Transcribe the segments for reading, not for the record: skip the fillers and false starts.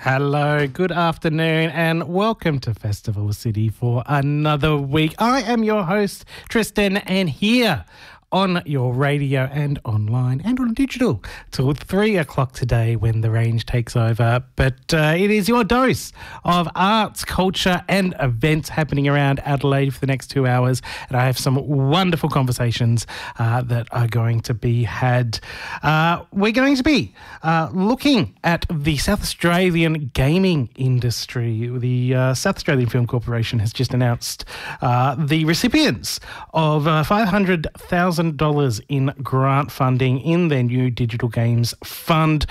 Hello, good afternoon, and welcome to Festival City for another week. I am your host, Tristan, and here on your radio and online and on digital till 3 o'clock today when the range takes over. But it is your dose of arts, culture and events happening around Adelaide for the next 2 hours. And I have some wonderful conversations that are going to be had. We're going to be looking at the South Australian gaming industry. The South Australian Film Corporation has just announced the recipients of $500,000 in grant funding in their new digital games fund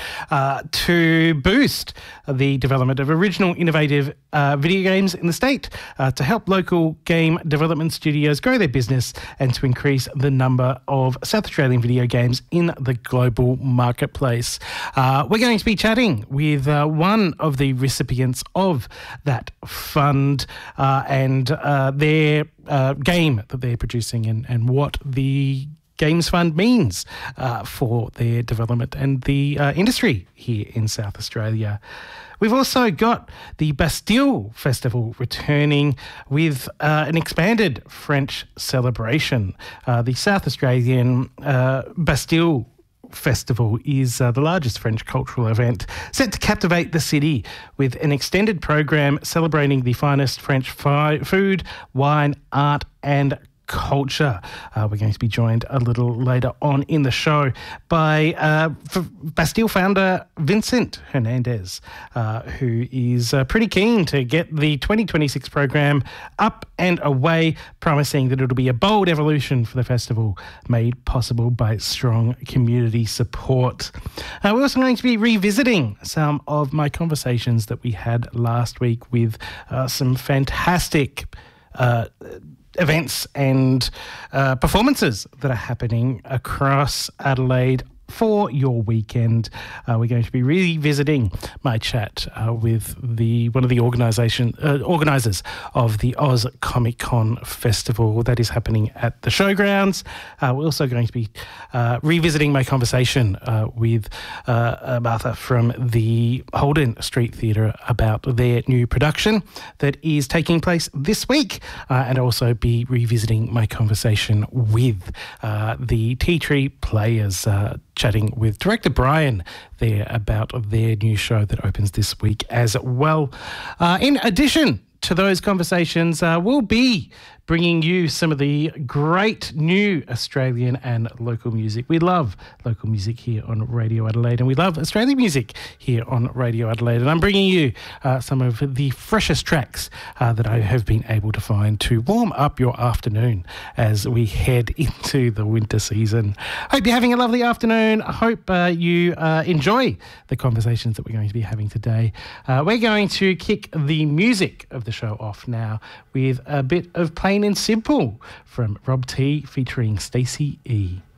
to boost the development of original innovative video games in the state, to help local game development studios grow their business and to increase the number of South Australian video games in the global marketplace. We're going to be chatting with one of the recipients of that fund and their game that they're producing and what the Games Fund means for their development and the industry here in South Australia. We've also got the Bastille Festival returning with an expanded French celebration. The South Australian Bastille Festival is the largest French cultural event set to captivate the city with an extended program celebrating the finest French food, wine, art and culture. We're going to be joined a little later on in the show by Bastille founder Vincent Hernandez, who is pretty keen to get the 2026 program up and away, promising that it'll be a bold evolution for the festival made possible by strong community support. We're also going to be revisiting some of my conversations that we had last week with some fantastic events and performances that are happening across Adelaide for your weekend. We're going to be revisiting my chat with one of the organisers of the Oz Comic Con Festival that is happening at the Showgrounds. We're also going to be revisiting my conversation with Martha from the Holden Street Theatre about their new production that is taking place this week, and also be revisiting my conversation with the Tea Tree Players, chatting with director Brian there about their new show that opens this week as well. In addition to those conversations, we'll be bringing you some of the great new Australian and local music. We love local music here on Radio Adelaide, and we love Australian music here on Radio Adelaide. And I'm bringing you some of the freshest tracks that I have been able to find to warm up your afternoon as we head into the winter season. Hope you're having a lovely afternoon. I hope you enjoy the conversations that we're going to be having today. We're going to kick the music of the show off now with a bit of Plain and Simple from Rob T featuring Stacey E.